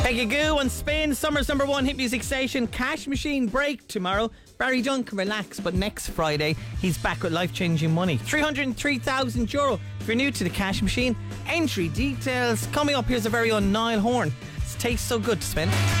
Peggy Goo on Spin, summer's number one hit music station. Cash Machine break tomorrow. Barry Dunn can relax, but next Friday he's back with life-changing money. €303,000 if you're new to the Cash Machine. Entry details coming up. Here's a very own Niall Horn. It tastes so good to spin.